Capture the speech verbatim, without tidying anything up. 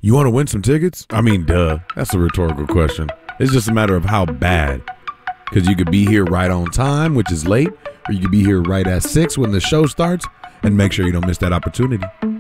You want to win some tickets? I mean, duh. That's a rhetorical question. It's just a matter of how bad. Because you could be here right on time, which is late, or you could be here right at six when the show starts, and make sure you don't miss that opportunity.